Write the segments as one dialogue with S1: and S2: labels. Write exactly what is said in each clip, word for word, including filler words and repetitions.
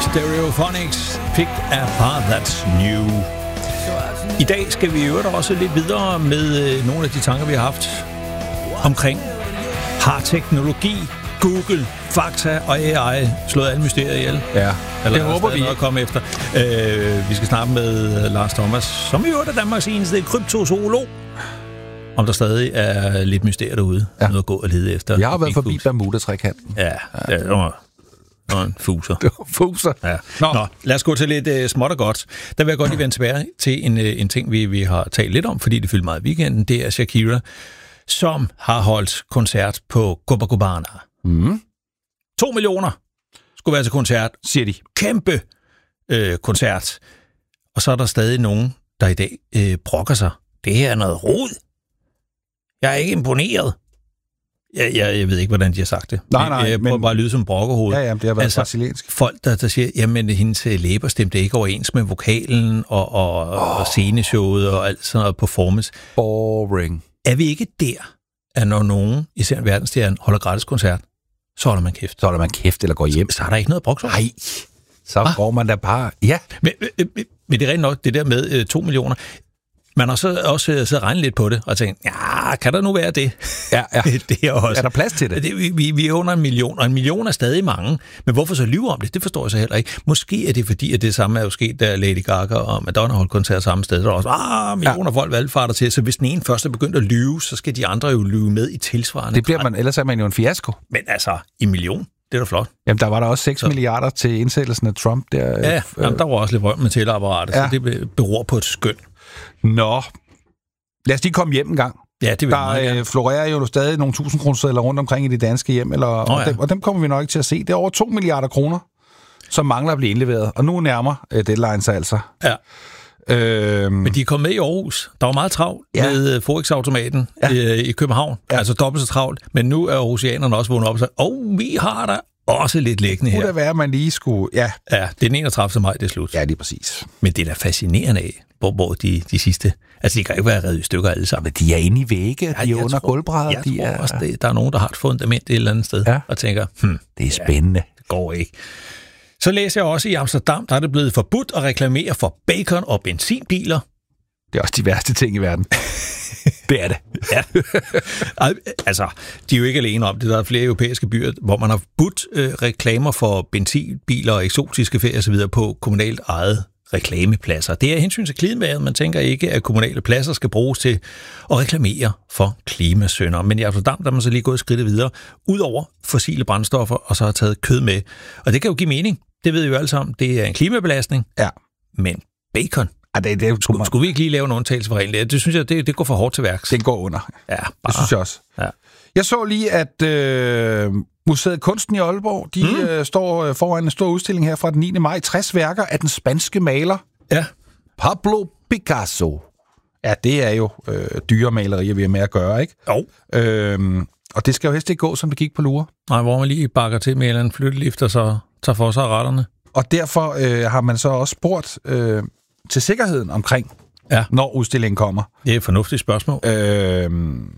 S1: Stereophonics, Pick a Path That's New. I dag skal vi jo også lidt videre med nogle af de tanker, vi har haft omkring har teknologi, Google, Fakta og A I slået alle mysterier ihjel.
S2: Ja,
S1: eller
S2: det håber vi.
S1: At komme efter. Øh, vi skal snakke med Lars Thomas, som jo er Danmarks eneste kryptozoolog. Om der stadig er lidt mysterier derude. Ja. Noget at gå og lede efter.
S2: Jeg har været forbi Bermuda-trekanten.
S1: Ja, ja. Det var, det var en fuser.
S2: Det var fuser.
S1: Ja. Nå. Nå, lad os gå til lidt uh, småt og godt. Der vil jeg godt lige vende tilbage til en, uh, en ting, vi, vi har talt lidt om, fordi det fyldte meget i weekenden. Det er Shakira, som har holdt koncert på Copacabana.
S2: Mm.
S1: To millioner skulle være til koncert.
S2: Siger de.
S1: Kæmpe øh, koncert. Og så er der stadig nogen, der i dag øh, brokker sig. Det her er noget rod. Jeg er ikke imponeret. Jeg, jeg, jeg ved ikke, hvordan de har sagt det.
S2: Nej, nej.
S1: Jeg prøver
S2: men...
S1: bare at lyde som brokkerhoved.
S2: Ja, ja, det har været
S1: altså,
S2: brasiliansk.
S1: Folk, der, der siger, jamen, hendes læber stemte ikke overens med vokalen og, og, oh. og sceneshowet og alt sådan noget performance.
S2: Boring.
S1: Er vi ikke der, at når nogen, især en verdensstjerne, holder gratis koncert, så holder man kæft?
S2: Så holder man kæft eller går hjem.
S1: Så, så er der ikke noget brugt.
S2: Nej, så ah. går man da bare... Ja.
S1: Men, men, men det er rent nok, det der med øh, to millioner... Man har så også så regnet lidt på det og tænkt, ja, kan der nu være det?
S2: Ja, ja.
S1: det er, også,
S2: er der plads til det?
S1: det vi, vi er under en million, og en million er stadig mange. Men hvorfor så lyve om det? Det forstår jeg så heller ikke. Måske er det fordi, at det samme er jo sket, da Lady Gaga og Madonna holdt koncert samme sted. Der er også ah, millioner ja. folk valgfarter til, så hvis den ene først er begyndt at lyve, så skal de andre jo lyve med i tilsvarende.
S2: Det bliver man, ellers er man jo en fiasko.
S1: Men altså, en million, det er da flot.
S2: Jamen, der var der også seks milliarder til indsættelsen af Trump. Der,
S1: ja, øh, jamen, der var også lidt røm med tællapparatet, ja. så det beror på et skøn.
S2: Nå, lad os lige komme hjem en gang.
S1: Ja, det vil
S2: der øh, florerer jo stadig nogle tusind kroner rundt omkring i de danske hjem, eller, oh, og, ja. dem, og dem kommer vi nok ikke til at se. Det er over to milliarder kroner, som mangler at blive indleveret. Og nu nærmer øh, deadline sig altså.
S1: Ja.
S2: Øhm,
S1: Men de er kommet med i Aarhus. Der var meget travlt ja. med Forex-automaten ja. øh, i København. Ja. Altså dobbelt så travlt. Men nu er aarhusianerne også vågnet op og sagt, åh, oh, vi har der også lidt liggende her.
S2: Det kunne da være, at man lige skulle... Ja,
S1: ja det er den enogtredivte maj, det er slut.
S2: Ja, det er præcis.
S1: Men det er da fascinerende af, hvor, hvor de, de sidste... Altså, de kan ikke være revet i stykker alle sammen.
S2: Men de er inde i vægge, ja, de er under gulvbrædder.
S1: Jeg
S2: de
S1: tror
S2: er...
S1: også, det, der er nogen, der har et fundament et eller andet sted, ja. og tænker, hmm,
S2: det er spændende.
S1: Ja, det går ikke. Så læser jeg også, i Amsterdam, der er det blevet forbudt at reklamere for bacon og benzinbiler.
S2: Det er også de værste ting i verden. Det er det.
S1: Ja. Altså, de er jo ikke alene om det. Der er flere europæiske byer, hvor man har forbudt øh, reklamer for benzinbiler og eksotiske ferier osv. på kommunalt eget reklamepladser. Det er hensyn til klimaet. Man tænker ikke, at kommunale pladser skal bruges til at reklamere for klimasynder. Men i Amsterdam, der er man så lige gået skridtet videre, ud over fossile brændstoffer, og så har taget kød med. Og det kan jo give mening. Det ved I jo alle sammen. Det er en klimabelastning.
S2: Ja.
S1: Men bacon...
S2: Ja, det, det
S1: skulle, skulle vi ikke lige lave en undtagelse for reglen? Det synes jeg, det, det går for hårdt til værks.
S2: Det går under.
S1: Ja, bare.
S2: Det synes jeg også.
S1: Ja.
S2: Jeg så lige, at øh, Museet Kunsten i Aalborg, de mm. øh, står foran en stor udstilling her fra den niende maj. tres værker af den spanske maler
S1: ja.
S2: Pablo Picasso. Ja, det er jo øh, dyre malerier, vi er med at gøre, ikke?
S1: Jo.
S2: Øhm, og det skal jo helst ikke gå, som det gik på lure.
S1: Nej, hvor man lige bakker til med en eller anden flyttelift, og så tager for sig retterne.
S2: Og derfor øh, har man så også spurgt... Øh, til sikkerheden omkring,
S1: ja.
S2: når udstillingen kommer.
S1: Det er et fornuftigt spørgsmål.
S2: Øh,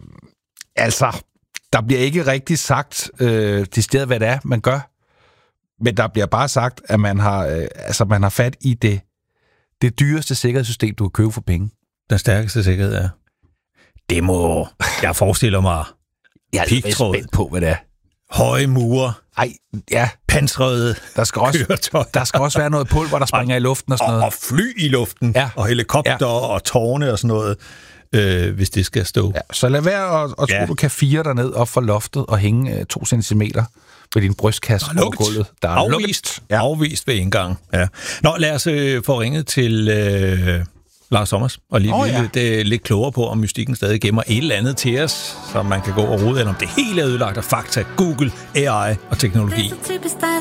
S2: altså, der bliver ikke rigtig sagt øh, til stedet, hvad det er, man gør. Men der bliver bare sagt, at man har, øh, altså, man har fat i det, det dyreste sikkerhedssystem, du kan købe for penge.
S1: Den stærkeste sikkerhed er. Det må... Jeg forestiller mig...
S2: Jeg er lidt spændt på, hvad det er.
S1: Høje mure.
S2: Ej, ja.
S1: Pansrede
S2: der skal også,
S1: køretøj.
S2: Der skal også være noget pulver, der springer og, i luften og sådan noget.
S1: Og fly i luften. Ja. Og helikopter ja. og tårne og sådan noget, øh, hvis det skal stå. Ja,
S2: så lad være at, at ja. tro, du kan fire derned op for loftet og hænge øh, to centimeter ved din brystkasse over gulvet.
S1: Der er afvist. Ja. Afvist ved indgangen. Ja. Nå, lad os øh, få ringet til... Øh, Lars Thomas, og lige oh, ja. lidt, uh, lidt klogere på, om mystikken stadig gemmer et eller andet til os, så man kan gå og rode, eller om det hele er ødelagt af fakta, Google, A I og teknologi.